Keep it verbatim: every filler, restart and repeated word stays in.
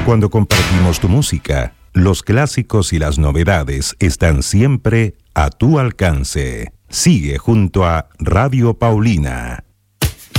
Cuando compartimos tu música, los clásicos y las novedades están siempre a tu alcance. Sigue junto a Radio Paulina.